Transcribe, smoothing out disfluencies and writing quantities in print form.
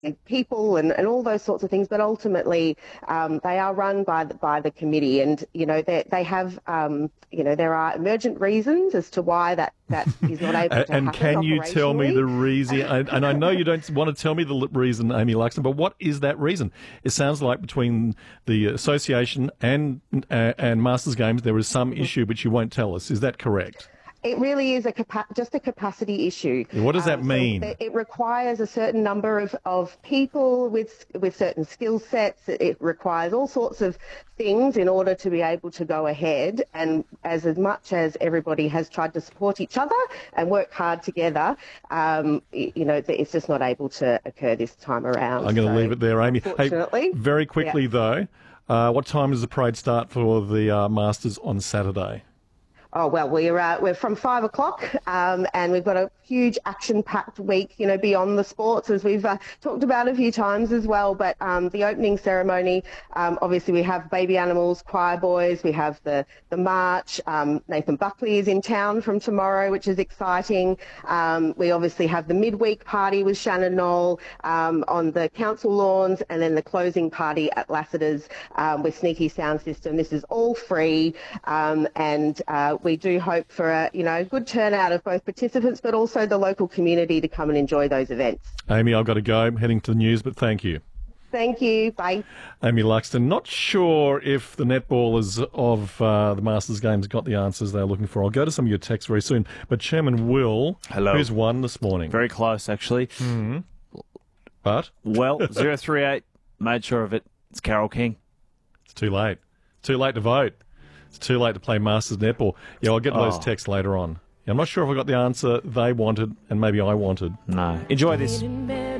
people and all those sorts of things, but ultimately they are run by the committee, and they have there are emergent reasons as to why that is not able to and happen. Can you tell me the reason? And I know you don't want to tell me the reason, Amy Luxton, but what is that reason? It sounds like between the association and Masters Games there is some issue, but you won't tell us. Is that correct? It really is just a capacity issue. What does that mean? So it requires a certain number of people with certain skill sets. It requires all sorts of things in order to be able to go ahead. And as much as everybody has tried to support each other and work hard together, it's just not able to occur this time around. I'm going to leave it there, Amy. Unfortunately. Hey, very quickly, though, what time does the parade start for the Masters on Saturday? Oh, well, we're from 5 o'clock, and we've got a huge action-packed week, beyond the sports, as we've talked about a few times as well. But the opening ceremony, obviously we have Baby Animals, Choir Boys, we have the march. Nathan Buckley is in town from tomorrow, which is exciting. We obviously have the midweek party with Shannon Knoll on the council lawns, and then the closing party at Lassiter's with Sneaky Sound System. This is all free, and we do hope for a good turnout of both participants, but also the local community to come and enjoy those events. Amy, I've got to go. I'm heading to the news, but thank you. Thank you. Bye. Amy Luxton. Not sure if the netballers of the Masters Games got the answers they're looking for. I'll go to some of your texts very soon. But Chairman Will, hello, who's won this morning? Very close, actually. Mm-hmm. But? Well, 038 made sure of it. It's Carol King. It's too late. Too late to vote. It's too late to play Masters netball. Yeah, I'll get those texts later on. I'm not sure if I got the answer they wanted and maybe I wanted. No. Enjoy this.